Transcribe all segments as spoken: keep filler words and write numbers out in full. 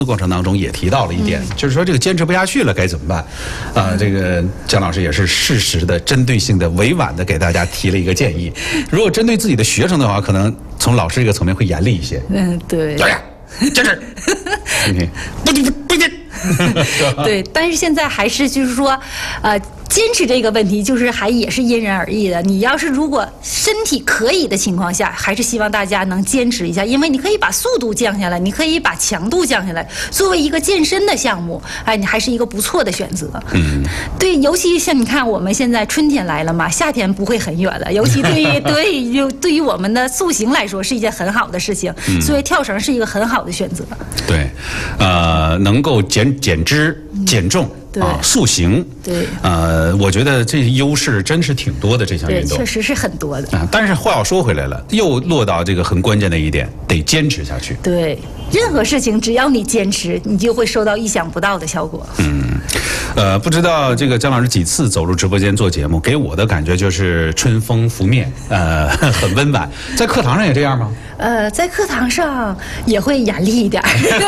过程当中也提到了一点，嗯、就是说这个坚持不下去了该怎么办？啊、呃，这个姜老师也是适时的、针对性的、委婉的给大家提了一个建议。如果针对自己的学生的话，可能从老师这个层面会严厉一些。 嗯，对。 教练，坚持。不不不不。 对，但是现在还是就是说，呃。坚持这个问题，就是还也是因人而异的。你要是如果身体可以的情况下，还是希望大家能坚持一下，因为你可以把速度降下来，你可以把强度降下来。作为一个健身的项目，哎，你还是一个不错的选择。嗯，对，尤其像你看，我们现在春天来了嘛，夏天不会很远了。尤其对于对于对于我们的塑形来说，是一件很好的事情。嗯、所以跳绳是一个很好的选择。 对，呃，能够减减脂、减重。嗯对啊，塑形， 对， 呃，我觉得这优势真是挺多的，这项运动确实是很多的啊。但是话要说回来了，又落到这个很关键的一点，得坚持下去。 对，任何事情只要你坚持，你就会收到意想不到的效果。 嗯，呃，不知道这个姜老师几次走入直播间做节目，给我的感觉就是春风拂面，呃，很温婉。在课堂上也这样吗？ 呃，在课堂上也会严厉一点。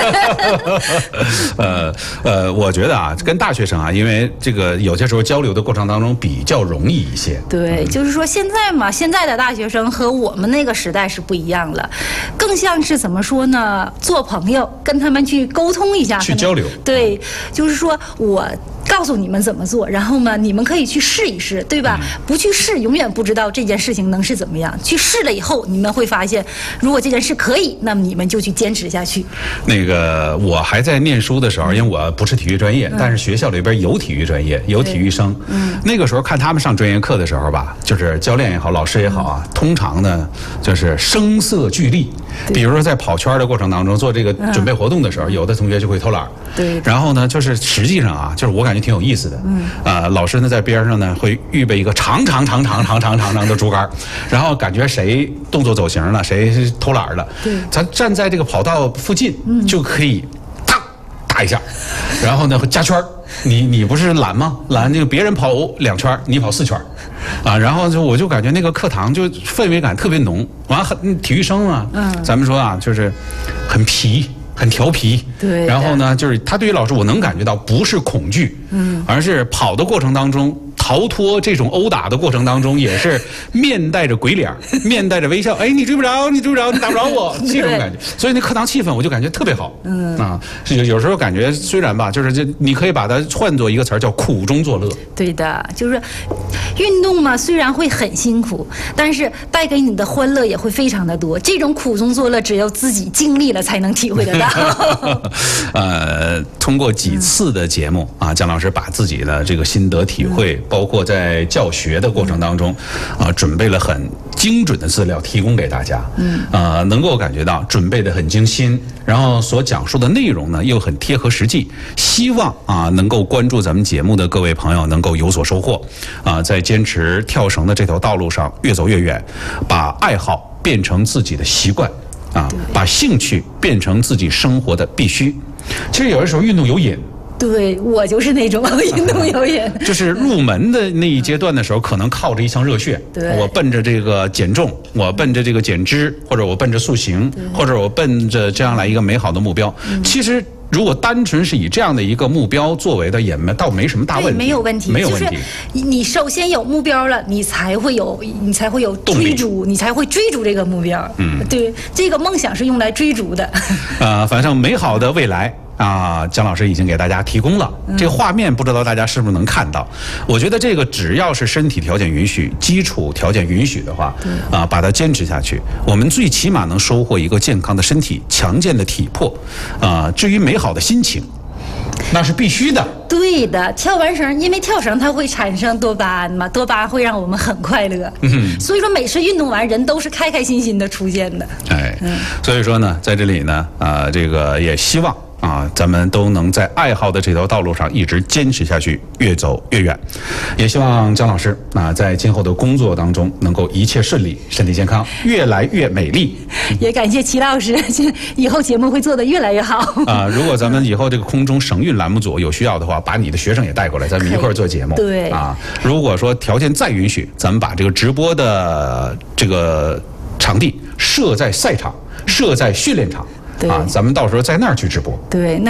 呃呃，我觉得啊，跟大学生啊，因为这个有些时候交流的过程当中比较容易一些。 对，嗯、就是说现在嘛，现在的大学生和我们那个时代是不一样了，更像是怎么说呢？做朋友，跟他们去沟通一下， 去交流。 对，就是说我。告诉你们怎么做，然后呢，你们可以去试一试，对吧？嗯、不去试，永远不知道这件事情能是怎么样。去试了以后，你们会发现，如果这件事可以，那么你们就去坚持下去。 那个，我还在念书的时候，因为我不是体育专业，嗯、但是学校里边有体育专业，有体育生。嗯，那个时候看他们上专业课的时候吧，就是教练也好，老师也好啊，嗯、通常呢就是声色俱厉。比如说在跑圈的过程当中，做这个准备活动的时候，嗯、有的同学就会偷懒。 对。 然后呢，就是实际上啊，就是我感觉挺有意思的。嗯。啊、呃，老师呢在边上呢会预备一个长长长长长长长长的竹竿，然后感觉谁动作走形了，谁偷懒了，对，咱站在这个跑道附近，嗯、就可以，哒打一下，然后呢加圈儿。你你不是懒吗？懒，那个别人跑两圈，你跑四圈，啊，然后就我就感觉那个课堂就氛围感特别浓。完很体育生啊，嗯，咱们说啊，就是很皮。很调皮， 对， 然后呢，就是他对于老师，我能感觉到不是恐惧，嗯，而是跑的过程当中逃脱这种殴打的过程当中，也是面带着鬼脸，面带着微笑，哎，你追不着，你追不着，你打不着我，这种感觉。所以那课堂气氛我就感觉特别好，嗯啊，有有时候感觉虽然吧，就是这你可以把它换作一个词儿叫苦中作乐。 对的，就是运动嘛，虽然会很辛苦，但是带给你的欢乐也会非常的多。这种苦中作乐，只有自己经历了才能体会得到。 呃，通过几次的节目啊，姜老师把自己的这个心得体会，嗯、包括在教学的过程当中，啊，准备了很精准的资料提供给大家。嗯，啊，能够感觉到准备的很精心，然后所讲述的内容呢又很贴合实际。希望啊，能够关注咱们节目的各位朋友能够有所收获。啊，在坚持跳绳的这条道路上越走越远，把爱好变成自己的习惯。啊，把兴趣变成自己生活的必须。其实有的时候运动有瘾。 对，我就是那种运动有瘾。 就是入门的那一阶段的时候，可能靠着一腔热血。 对， 我奔着这个减重，我奔着这个减脂，或者我奔着塑形，或者我奔着这样来一个美好的目标。嗯、其实。如果单纯是以这样的一个目标作为的，也没倒没什么大问题， 没有问题， 没有问题。 就是你首先有目标了，你才会有，你才会有追逐，你才会追逐这个目标。嗯，对，这个梦想是用来追逐的。 呃，反正美好的未来。啊，姜老师已经给大家提供了、嗯、这个画面，不知道大家是不是能看到？我觉得这个只要是身体条件允许、基础条件允许的话，啊，把它坚持下去，我们最起码能收获一个健康的身体、强健的体魄。啊，至于美好的心情，那是必须的。 对的，跳完绳，因为跳绳它会产生多巴胺嘛，多巴胺会让我们很快乐。嗯，所以说每次运动完，人都是开开心心的出现的。 哎，嗯，所以说呢，在这里呢，啊，这个也希望。啊，咱们都能在爱好的这条道路上一直坚持下去，越走越远。也希望姜老师啊，在今后的工作当中能够一切顺利，身体健康，越来越美丽。 也感谢齐老师，以后节目会做得越来越好。 啊，如果咱们以后这个空中省运栏目组有需要的话，把你的学生也带过来，咱们一块儿做节目。 对。 啊，如果说条件再允许，咱们把这个直播的这个场地设在赛场，设在训练场。啊，咱们到时候在那儿去直播。 对，那。